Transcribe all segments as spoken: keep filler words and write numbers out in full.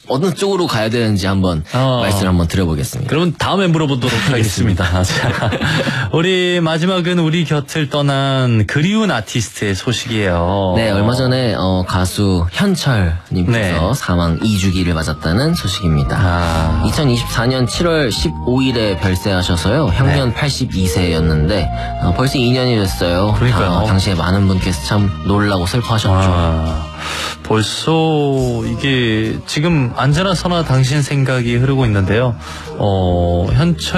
어느 쪽으로 가야 되는지 한번 어. 말씀을 한번 드려보겠습니다. 그러면 다음에 물어보도록 하겠습니다. 자, 우리 마지막은 우리 곁을 떠난 그리운 아티스트의 소식이에요. 네, 얼마 전에 어, 가수 현철님께서 네. 사망 이 주기를 맞았다는 소식입니다. 아. 이천이십사 년 칠월 십오일에 별세하셔서요. 형년 네. 팔십이 세였는데 어, 벌써 이 년이 됐어요. 그러니까요. 어, 당시에 많은 분께서 참 놀라고 슬퍼하셨죠. 아. 벌써 이게 지금 언제나 서나 당신 생각이 흐르고 있는데요. 어,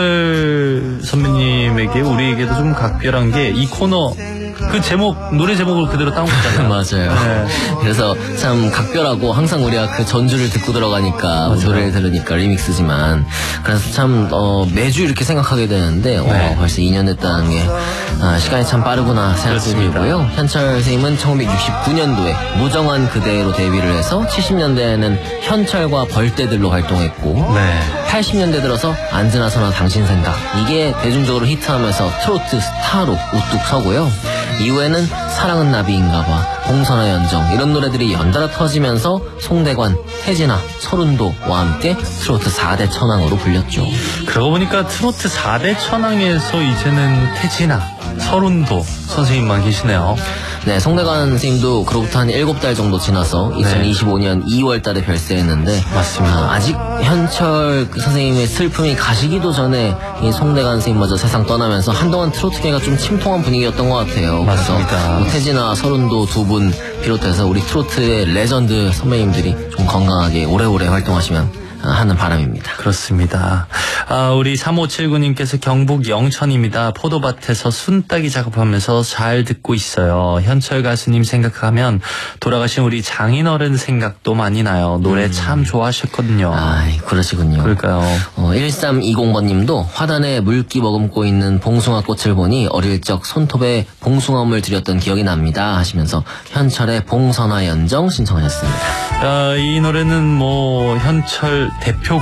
현철 선배님에게 우리에게도 좀 각별한 게 이 코너 그 제목 노래 제목을 그대로 따온 거잖아요. 맞아요. 네. 그래서 참 각별하고 항상 우리가 그 전주를 듣고 들어가니까 맞아요. 노래를 들으니까 리믹스지만 그래서 참 어, 매주 이렇게 생각하게 되는데 네. 어, 벌써 이 년 됐다는 게 아, 시간이 참 빠르구나 생각이 들고요. 현철 선생님은 천구백육십구 년도에 무정한 그대로 데뷔를 해서 칠십 년대에는 현철과 벌떼들로 활동했고 네. 팔십 년대 들어서 안즈나 서나 당신 생각 이게 대중적으로 히트하면서 트로트 스타로 우뚝 서고요. 이후에는 사랑은 나비인가봐, 봉선화 연정 이런 노래들이 연달아 터지면서 송대관, 태진아, 서른도와 함께 트로트 사 대 천왕으로 불렸죠. 그러고 보니까 트로트 사 대 천왕에서 이제는 태진아, 서른도 선생님만 계시네요. 네, 송대관 선생님도 그로부터 한 일곱 달 정도 지나서 네. 이천이십오 년 이월 달에 별세했는데 맞습니다. 아, 아직 현철 선생님의 슬픔이 가시기도 전에 이 송대관 선생님마저 세상 떠나면서 한동안 트로트계가 좀 침통한 분위기였던 것 같아요. 맞습니다. 그래서 뭐 태진아, 서른도 두 분 비롯해서 우리 트로트의 레전드 선배님들이 좀 건강하게 오래오래 활동하시면 하는 바람입니다. 그렇습니다. 아, 우리 삼오칠구 님께서 경북 영천입니다. 포도밭에서 순따기 작업하면서 잘 듣고 있어요. 현철 가수님 생각하면 돌아가신 우리 장인어른 생각도 많이 나요. 노래 음. 참 좋아하셨거든요. 아, 그러시군요. 그럴까요? 어, 일삼이공 번님도 화단에 물기 머금고 있는 봉숭아 꽃을 보니 어릴 적 손톱에 봉숭아물 들였던 기억이 납니다 하시면서 현철의 봉선화 연정 신청하셨습니다. 아, 이 노래는 뭐 현철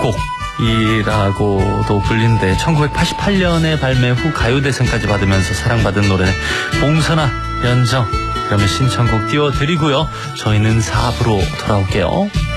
대표곡이라고도 불리는데 천구백팔십팔 년에 발매 후 가요대상까지 받으면서 사랑받은 노래 봉선화 연정 그러면 신청곡 띄워드리고요. 저희는 사 부로 돌아올게요.